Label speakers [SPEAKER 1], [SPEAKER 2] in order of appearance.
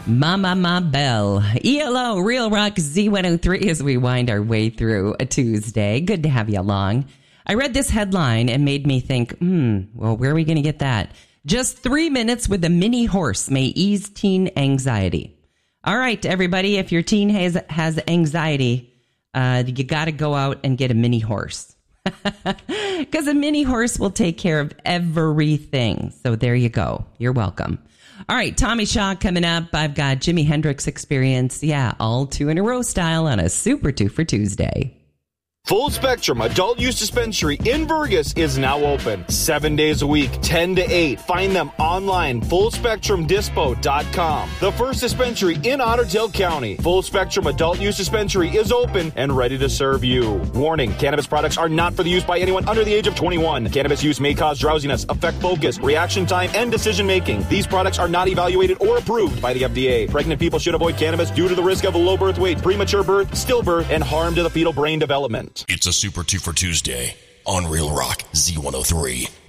[SPEAKER 1] Ma Bell. ELO, Real Rock Z103 as we wind our way through a Tuesday. Good to have you along. I read this headline and made me think, well, where are we going to get that? Just 3 minutes with a mini horse may ease teen anxiety. All right, everybody, if your teen has anxiety, you got to go out and get a mini horse. Because a mini horse will take care of everything. So there you go. You're welcome. All right, Tommy Shaw coming up. I've got Jimi Hendrix Experience. Yeah, all 2 in a row style on a Super 2 for Tuesday.
[SPEAKER 2] Full Spectrum Adult Use Dispensary in Burgess is now open 7 days a week, 10 to 8. Find them online, fullspectrumdispo.com. The first dispensary in Otter Tail County. Full Spectrum Adult Use Dispensary is open and ready to serve you. Warning, cannabis products are not for the use by anyone under the age of 21. Cannabis use may cause drowsiness, affect focus, reaction time, and decision making. These products are not evaluated or approved by the FDA. Pregnant people should avoid cannabis due to the risk of low birth weight, premature birth, stillbirth, and harm to the fetal brain development.
[SPEAKER 3] It's a Super 2 for Tuesday on Real Rock Z103.